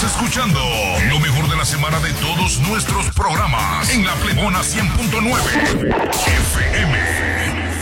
escuchando lo mejor de la semana de todos nuestros programas en la Plebona 100.9 FM.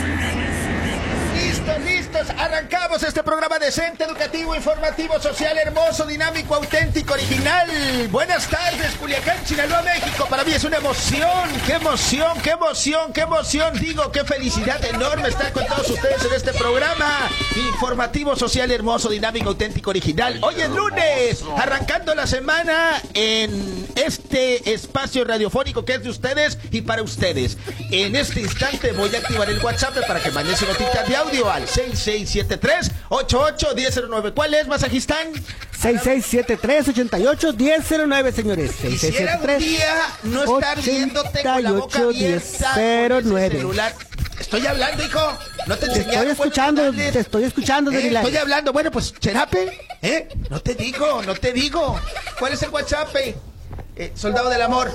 Listos, arrancamos este programa decente, educativo, informativo, social, hermoso, dinámico, auténtico, original. Buenas tardes, Culiacán, Sinaloa, México. Para mí es una emoción, qué emoción. Digo, qué felicidad enorme estar con todos ustedes en este programa informativo, social, hermoso, dinámico, auténtico, original. Hoy es lunes, arrancando la semana en este espacio radiofónico que es de ustedes y para ustedes. En este instante voy a activar el WhatsApp para que manden su notita de audio al 6673-881009. ¿Cuál es, masajistán? 6673-881009, señores. Quisiera un día no estar viéndote con la boca abierta con ese celular. Estoy hablando, hijo. No te enseñaron. Te estoy escuchando, Daniel. Estoy hablando. Bueno, pues, Cherape, No te digo. ¿Cuál es el WhatsApp? Soldado del amor.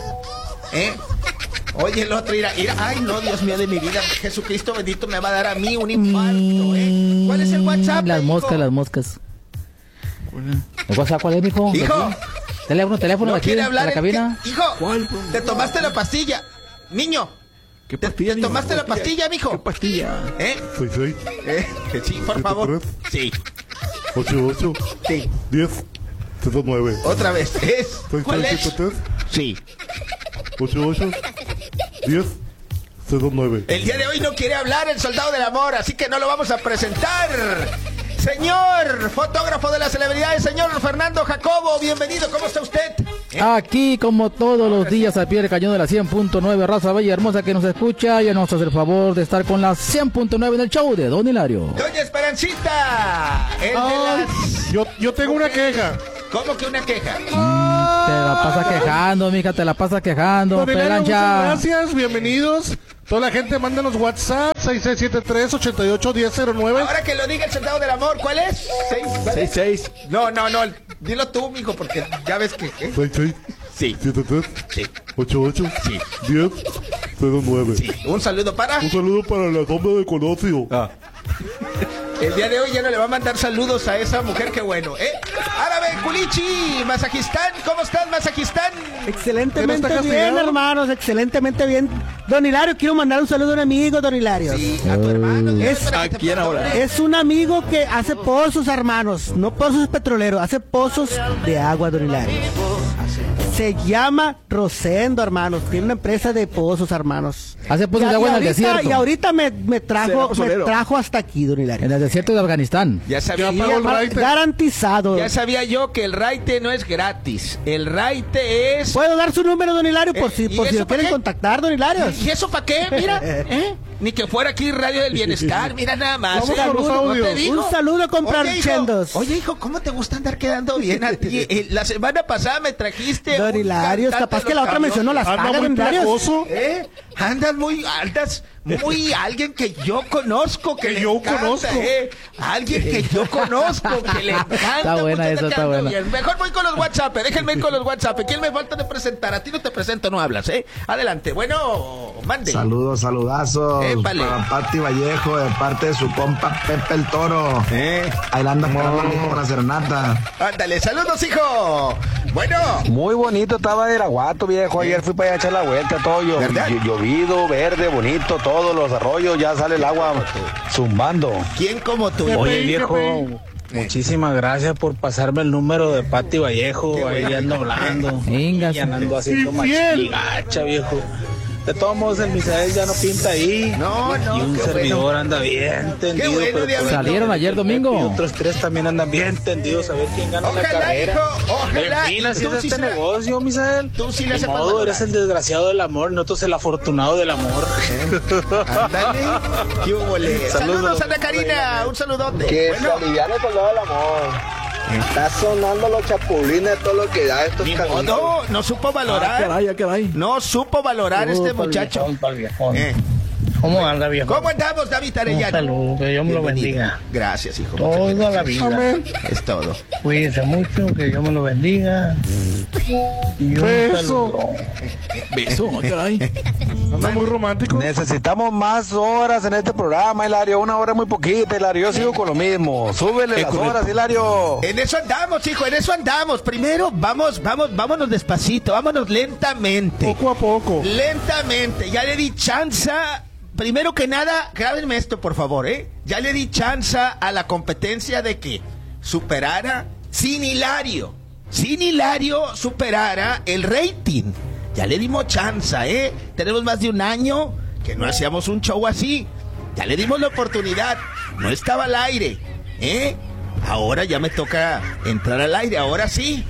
Oye, el otro, mira. Ay, no, Dios mío de mi vida. Jesucristo bendito me va a dar a mí un infarto, ¿Cuál es el WhatsApp? Las moscas. ¿El WhatsApp cuál es, mijo? Hijo. Teléfono ¿No aquí quiere en hablar la cabina. Hijo, te tomaste la pastilla. Niño. ¿Qué pastilla? ¿Te tomaste la pastilla, mijo? ¿Qué pastilla? Sí, por favor. Sí. 88. Sí. 10. 09. Otra vez. ¿Cuál es? 73. Sí. 88. 10. 09. El día de hoy no quiere hablar el soldado del amor, así que no lo vamos a presentar. Señor fotógrafo de las celebridades, señor Fernando Jacobo, bienvenido, ¿cómo está usted? Aquí, como todos los días, al pie del cañón de la 100.9, raza bella y hermosa que nos escucha, ya nos hace el favor de estar con la 100.9 en el show de Don Hilario. Doña Esperancita, Yo tengo una queja. ¿Cómo que una queja? Te la pasas quejando, mija, Don Hilario, muchas pelancha. gracias, bienvenidos. Toda la gente, mándanos WhatsApp 6673-881009. Ahora que lo diga el soldado del amor, ¿cuál es? 66. No, dilo tú, mijo, porque ya ves que... 66. Sí. 73. Sí. 88. Sí. 10. 09. Sí. Un saludo para... Un saludo para la sombra de Colosio. El día de hoy ya no le va a mandar saludos a esa mujer, qué bueno, Árabe Culichi, Masajistán, ¿cómo estás, Masajistán? Excelentemente ¿Está bien, castigado? hermanos, excelentemente bien. Don Hilario, quiero mandar un saludo a un amigo, Don Hilario. Sí, a tu hermano. ¿A quién ahora? Es un amigo que hace pozos, hermanos, no pozos petroleros, hace pozos de agua, Don Hilario. Se llama Rosendo, hermanos, tiene una empresa de pozos, hermanos. Hace pozos de agua en el desierto. Y ahorita me trajo hasta aquí, Don Hilario. En el desierto de Afganistán. Ya sabía, garantizado. Ya sabía yo que el raite no es gratis. El raite es... ¿Puedo dar su número, Don Hilario? Por si lo quieren qué? contactar, Don Hilario. ¿Y eso para qué? Mira, ni que fuera aquí Radio del Bienestar. Mira nada más. Vamos con los ¿No audios. te digo? Un saludo a comprar chendos. Oye, hijo, ¿cómo te gusta andar quedando bien a ti? La semana pasada me trajiste... Don Hilario, capaz que la otra mencionó las Anda pagas, muy Don Hilario. placoso. Andas muy alguien que yo conozco, Que yo conozco. alguien que yo conozco, que le encanta. Está buena mucho esa, andar está quedando buena. bien. Mejor voy con los WhatsApp, déjenme ir con los WhatsApp. ¿Quién me falta de presentar? A ti no te presento, no hablas, Adelante, bueno, mande. Saludazos Épale. para Pati Vallejo de parte de su compa Pepe el Toro. Ahí la anda con la serenata. Ándale, saludos, hijo. Bueno, Muy bonito estaba Iraguato, viejo. Ayer fui para allá a echar la vuelta, todo ¿verdad? llovido, verde, bonito, todos los arroyos, ya sale el agua zumbando. ¿quién como tú? Oye, viejo, muchísimas gracias por pasarme el número de Pati Vallejo. Ahí ando hablando. Venga, Y andando haciendo Infiel. machigacha, viejo. De todos modos, el Misael ya no pinta ahí. No, Y un qué servidor bueno. anda bien tendido. bueno, pero Diablito. Salieron ayer Y domingo. otros tres también andan bien tendidos a ver quién gana la Ojalá, carrera. hijo, ojalá. En fin, así Tú es sí este se la- negocio, Misael. Tú sí le Ni haces modo, valorar. eres el desgraciado del amor, nosotros el afortunado del amor. Ándale. ¿Qué hubole? Saludos, Saludos. Ana Karina. Un saludote. Que Bueno, Soliviano Soldado del Amor. Está sonando los chapulines, todo lo que da estos ni caninos. modo, no supo valorar. Ya que va. No supo valorar este muchacho. ¿Cómo anda, viejo? ¿Cómo andamos, David Arellano? Un saludo, que Dios me lo Bienvenido. bendiga. Gracias, hijo. Toda la vida. Amén. Es todo. Cuídense mucho, que Dios me lo bendiga. Y un Beso. saludo. Beso, caray. Anda muy romántico. Necesitamos más horas en este programa, Hilario. Una hora es muy poquita, Hilario. Yo sigo con lo mismo. Súbele las horas, Hilario. En eso andamos, hijo, en eso andamos. Primero, vámonos despacito, vámonos lentamente. Poco a poco. Lentamente, ya le di chanza. Primero que nada, grábenme esto, por favor, ¿eh? Ya le di chanza a la competencia de que superara, sin Hilario, superara el rating. Ya le dimos chanza, ¿eh? Tenemos más de un año que no hacíamos un show así. Ya le dimos la oportunidad. No estaba al aire, ¿eh? Ahora ya me toca entrar al aire, ahora sí,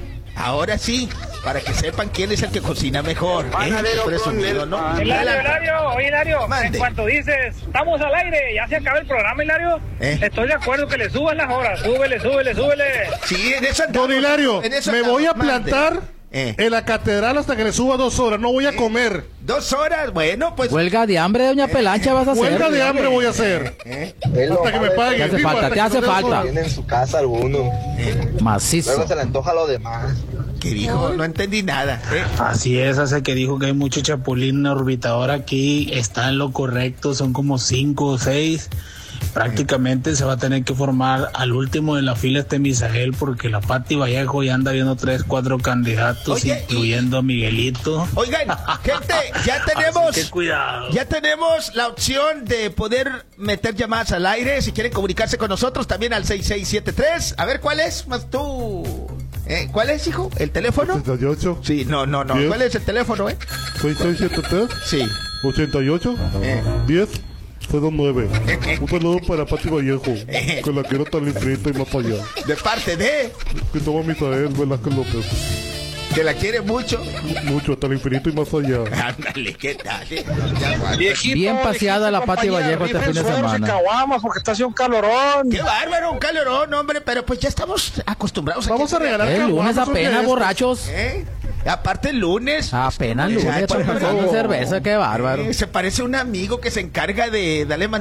para que sepan quién es el que cocina mejor. Presumido, ¿no? Hilario, Mande. en cuanto dices, estamos al aire, ya se acaba el programa, Hilario. Estoy de acuerdo que le suban las horas, súbele. Sí, en eso andamos. Don Hilario, En eso me andamos. voy a Mande. plantar en la catedral hasta que le suba 2 horas. No voy a comer. 2 horas, bueno, pues. Huelga de hambre, doña Pelancha, vas a hacer. Huelga de hambre voy a hacer. Hasta que me paguen. Te hace Digo, falta, hasta te que hace me den falta. horas. Tiene en su casa alguno. Macizo. Luego se le antoja lo demás. ¿Qué dijo? No entendí nada. Así es, hace que dijo que hay mucho chapulín orbitador aquí, está en lo correcto, son como 5 o 6. Prácticamente se va a tener que formar al último de la fila Misael, porque la Pati Vallejo ya anda viendo 3, 4 candidatos, Oye, incluyendo a Miguelito. Oigan, gente, ya tenemos. Así que cuidado. Ya tenemos la opción de poder meter llamadas al aire. Si quieren comunicarse con nosotros, también al 6673. A ver, ¿cuál es? Más tú. ¿Cuál es, hijo? ¿El teléfono? 88. Sí, no. 10. ¿Cuál es el teléfono, 6673. Sí. 88. 10. 09. Un saludo para Pati Vallejo, que la quiero tan infinita y más allá. De parte de. Que toma Misael Velázquez López. Que la quiere mucho. Mucho, hasta el infinito y más allá. Ándale, ¿qué tal? Bien paseada la Pati Vallejo este fin de semana. Porque está haciendo un calorón. Qué bárbaro, un calorón, hombre. Pero pues ya estamos acostumbrados. Vamos a regalar El lunes caguamas, apenas, ¿o qué es? borrachos. Aparte el lunes. Apenas Ay, lunes, por para favor. cerveza, qué bárbaro. Se parece a un amigo que se encarga de darle